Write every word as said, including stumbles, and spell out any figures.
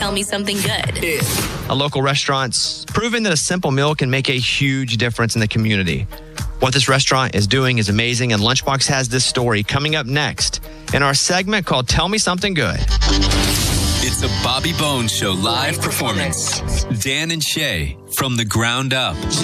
Tell Me Something Good. A local restaurant's proving that a simple meal can make a huge difference in the community. What this restaurant is doing is amazing, and Lunchbox has this story coming up next in our segment called Tell Me Something Good. It's a Bobby Bones Show live performance. Dan and Shay from the ground up.